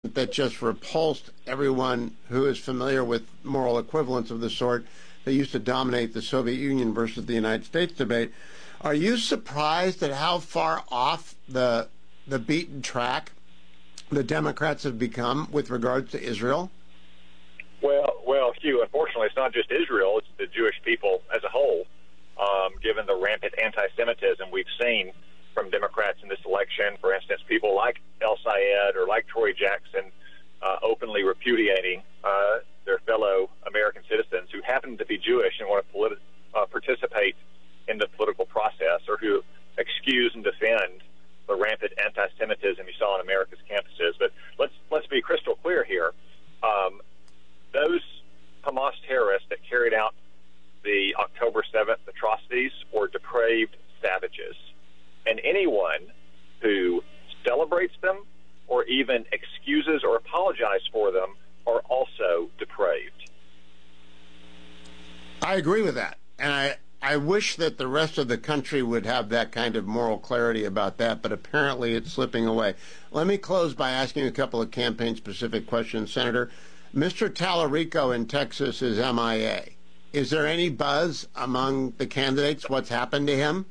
that just repulsed everyone who is familiar with moral equivalence of the sort that used to dominate the Soviet Union versus the United States debate. Are you surprised at how far off the beaten track the Democrats have become with regards to Israel? Well, Hugh, unfortunately, it's not just Israel, it's the Jewish people as a whole, given the rampant anti-Semitism we've seen from Democrats in this election. For instance, people like El Sayed or like Troy Jackson openly repudiating their fellow American citizens who happen to be Jewish and want to participate in the political process, or who excuse and defend the rampant anti-Semitism you saw on America's campuses. But let's be crystal clear here. Those Hamas terrorists that carried out the October 7th atrocities were depraved savages. And anyone who celebrates them or even excuses or apologizes for them are also depraved. I agree with that. And I wish that the rest of the country would have that kind of moral clarity about that, but apparently it's slipping away. Let me close by asking a couple of campaign-specific questions, Senator. Mr. Tallarico in Texas is MIA. Is there any buzz among the candidates? What's happened to him?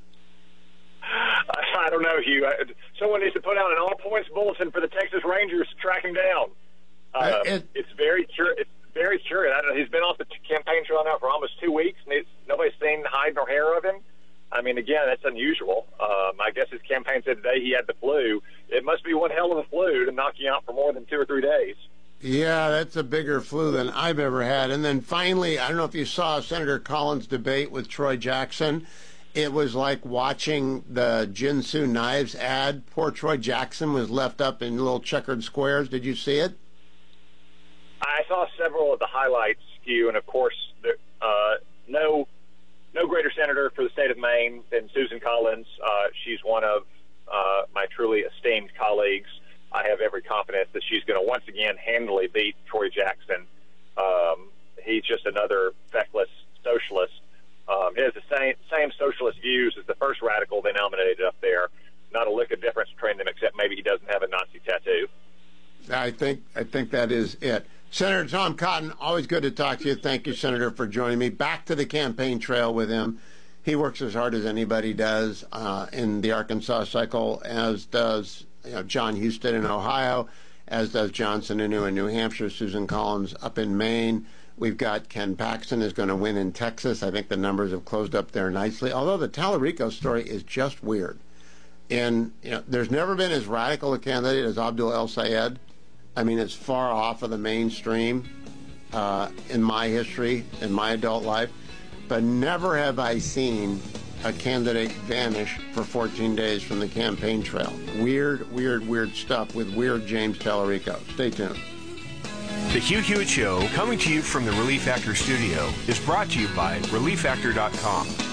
I don't know, Hugh. Someone needs to put out an all-points bulletin for the Texas Rangers to track him down. It's very curious. I don't know. He's been off the campaign trail now for almost 2 weeks, and nobody's seen hide nor hair of him. I mean, again, that's unusual. I guess his campaign said today he had the flu. It must be one hell of a flu to knock you out for more than 2 or 3 days. Yeah, that's a bigger flu than I've ever had. And then finally, I don't know if you saw Senator Collins' debate with Troy Jackson. It was like watching the Jinsu Knives ad. Poor Troy Jackson was left up in little checkered squares. Did you see it? I saw several of the highlights, Hugh, and of course, no greater senator for the state of Maine than Susan Collins. She's one of my truly esteemed colleagues. I have every confidence that she's going to once again handily beat Troy Jackson. He's just another feckless socialist. He has the same socialist views as the first radical they nominated up there. Not a lick of difference between them, except maybe he doesn't have a Nazi tattoo. I think that is it. Senator Tom Cotton, always good to talk to you. Thank you, Senator, for joining me. Back to the campaign trail with him. He works as hard as anybody does in the Arkansas cycle, as does John Husted in Ohio, as does John Sununu in New Hampshire, Susan Collins up in Maine. We've got Ken Paxton is going to win in Texas. I think the numbers have closed up there nicely, although the Tallarico story is just weird. And there's never been as radical a candidate as Abdul El Sayed. I mean, it's far off of the mainstream in my history, in my adult life. But never have I seen a candidate vanish for 14 days from the campaign trail. Weird stuff with weird James Tallarico. Stay tuned. The Hugh Hewitt Show, coming to you from the Relief Factor studio, is brought to you by ReliefFactor.com.